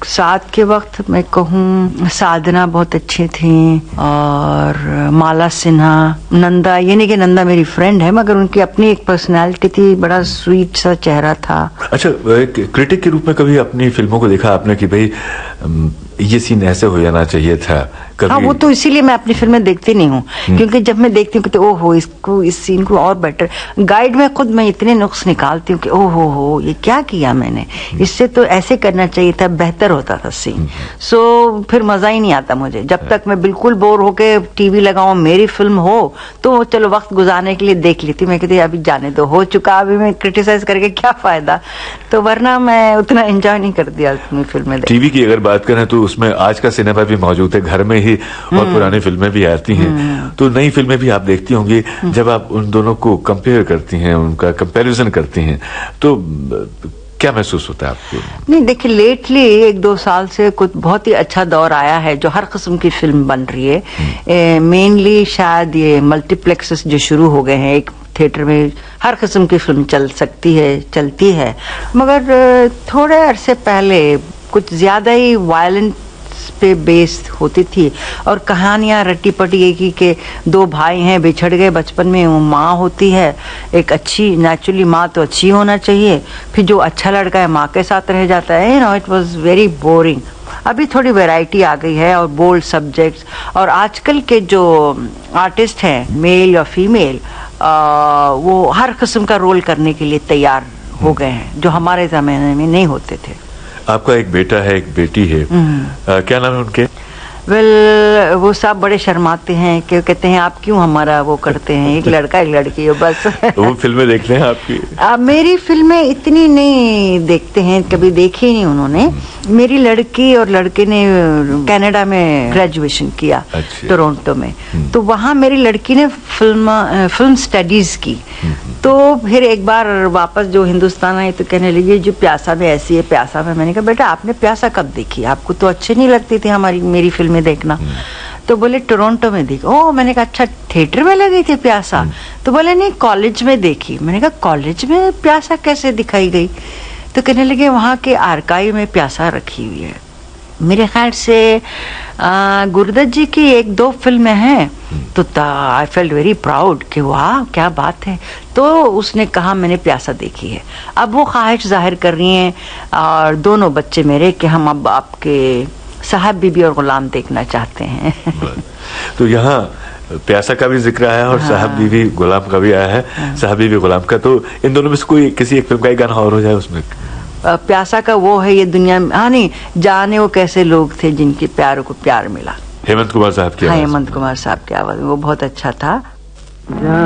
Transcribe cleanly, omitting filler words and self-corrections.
साथ के वक्त मैं कहूँ साधना बहुत अच्छी थी, और माला सिन्हा, नंदा, ये नहीं कि नंदा मेरी फ्रेंड है, मगर उनकी अपनी एक पर्सनालिटी थी, बड़ा स्वीट सा चेहरा था। अच्छा, एक क्रिटिक के रूप में कभी अपनी फिल्मों को देखा आपने कि भाई ये सीन ऐसे हो जाना चाहिए था कभी? हाँ, वो तो इसीलिए मैं अपनी फिल्में देखती नहीं हूँ, क्योंकि जब मैं देखती हूँ कि ओहो इसको, इस सीन को और बेटर, गाइड में खुद मैं इतने नुक्स निकालती हूँ कि ओहो हो ये क्या किया मैंने, इससे तो ऐसे करना चाहिए था, बेहतर होता था सीन। सो फिर मजा ही नहीं आता मुझे, जब तक मैं बिल्कुल बोर होके टीवी लगाऊं, मेरी फिल्म हो तो चलो वक्त गुजारने के लिए देख लेती, मैं कहती अभी जाने दो, हो चुका, अभी मैं क्रिटिसाइज करके क्या फायदा, तो वरना मैं उतना एंजॉय नहीं करती अपनी फिल्में। टीवी की अगर बात करें तो उसमें आज का सिनेमा भी मौजूद है, घर में ही, और पुरानी फिल्में भी आती हैं, तो नई फिल्में भी आप देखती होंगी। जब आप उन दोनों को कंपेयर करती हैं, उनका कंपैरिजन करती हैं, तो क्या महसूस होता है आपको? नहीं, देखिए लेटली 1-2 साल से कुछ बहुत ही अच्छा दौर आया है, जो हर किस्म की फिल्म बन रही है। मेनली शायद ये मल्टीप्लेक्सेस जो शुरू हो गए हैं, एक थिएटर में हर किस्म की फिल्म चल सकती है, चलती है, मगर थोड़े अरसे पहले कुछ ज्यादा ही वायलेंस पे बेस्ड होती थी, और कहानियां रट्टी पटी एक ही के 2 भाई हैं, बिछड़ गए बचपन में, वो माँ होती है एक अच्छी, नेचुरली माँ तो अच्छी होना चाहिए, फिर जो अच्छा लड़का है माँ के साथ रह जाता है, इट वाज वेरी बोरिंग। अभी थोड़ी वैरायटी आ गई है, और बोल्ड सब्जेक्ट्स, और आजकल के जो आर्टिस्ट हैं, मेल या फीमेल, वो हर किस्म का रोल करने के लिए तैयार हो गए हैं, जो हमारे जमाने में नहीं होते थे। आपका एक बेटा है, एक बेटी है, क्या नाम है उनके? वो सब बड़े शर्माते हैं, कि कहते हैं आप क्यों हमारा वो करते हैं, एक लड़का एक लड़की है बस। वो फिल्में देखते हैं आपकी? मेरी फिल्में इतनी नहीं देखते हैं, कभी देखी नहीं उन्होंने। मेरी लड़की और लड़के ने कनाडा में ग्रेजुएशन किया, टोरंटो में, तो वहाँ मेरी लड़की ने फिल्म स्टडीज की, तो फिर एक बार वापस जो हिंदुस्तान आई तो कहने लगी जो प्यासा में ऐसी है, प्यासा में। मैंने कहा बेटा आपने प्यासा कब देखी, आपको तो अच्छी नहीं लगती थी मेरी फिल्में देखना। तो बोले टोरंटो में देखी। ओ, मैंने कहा अच्छा थिएटर में लगी थी प्यासा? तो बोले नहीं कॉलेज में देखी। मैंने कहा कॉलेज में प्यासा कैसे दिखाई गई? तो कहने लगे वहाँ के आर्काइव में प्यासा रखी हुई है। मेरे ख्याल से गुरुदत्त जी की 1-2 फिल्में हैं, तो आई फेल्ट वेरी प्राउड कि वाह क्या बात है। तो उसने कहा मैंने प्यासा देखी है। अब वो ख्वाहिश जाहिर कर रही हैं, और दोनों बच्चे मेरे, कि हम अब आपके साहब बीबी और गुलाम देखना चाहते हैं। तो यहाँ प्यासा का भी जिक्र आया और साहब बीबी गुलाम का भी आया है। साहब बीबी गुलाम का, तो इन दोनों में से कोई किसी एक फिल्म का एक गाना और हो जाए उसमें? प्यासा का वो है ये दुनिया में, हाँ नहीं, जाने वो कैसे लोग थे जिनके प्यार को प्यार मिला। हेमंत कुमार साहब की आवाज। हेमंत कुमार साहब की आवाज, वो बहुत अच्छा था।